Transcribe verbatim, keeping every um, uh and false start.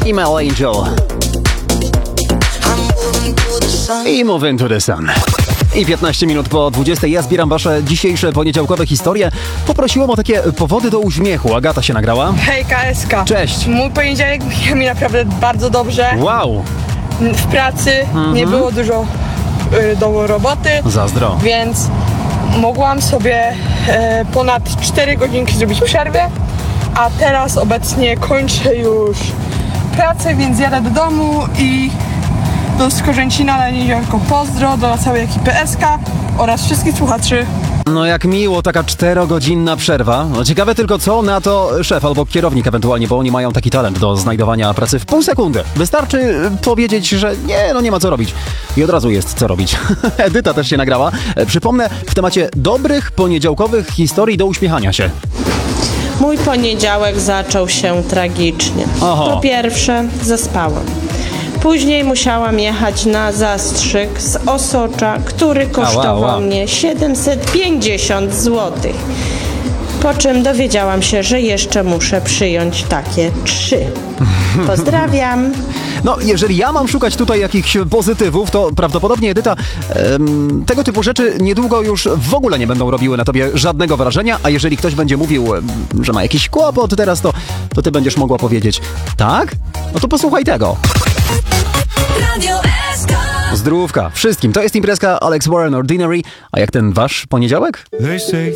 Email Angel i Moving to the Sun. I piętnaście minut po dwudziestej ja zbieram wasze dzisiejsze poniedziałkowe historie. Poprosiłem o takie powody do uśmiechu. Agata się nagrała. Hej, K S K. Cześć. Mój poniedziałek mija mi naprawdę bardzo dobrze. Wow. W pracy Mhm. nie było dużo y, do roboty, Zazdro. więc mogłam sobie e, ponad cztery godzinki zrobić przerwę, a teraz obecnie kończę już pracę, więc jadę do domu i do Skorzęcina na niedzielko pozdro dla całej ekipy S K oraz wszystkich słuchaczy. No jak miło, taka czterogodzinna przerwa. No ciekawe tylko co na to szef albo kierownik ewentualnie, bo oni mają taki talent do znajdowania pracy w pół sekundy. Wystarczy powiedzieć, że nie, no nie ma co robić. I od razu jest co robić. Edyta też się nagrała. Przypomnę, w temacie dobrych, poniedziałkowych historii do uśmiechania się. Mój poniedziałek zaczął się tragicznie. Oho. Po pierwsze, zaspałam. Później musiałam jechać na zastrzyk z osocza, który kosztował ała. mnie siedemset pięćdziesiąt złotych. Po czym dowiedziałam się, że jeszcze muszę przyjąć takie trzy. Pozdrawiam. No, jeżeli ja mam szukać tutaj jakichś pozytywów, to prawdopodobnie, Edyta, em, tego typu rzeczy niedługo już w ogóle nie będą robiły na tobie żadnego wrażenia, a jeżeli ktoś będzie mówił, em, że ma jakiś kłopot teraz, to, to ty będziesz mogła powiedzieć, tak? No to posłuchaj tego. Radio S K. Zdrówka wszystkim, to jest imprezka Alex Warren Ordinary, a jak ten wasz poniedziałek? They say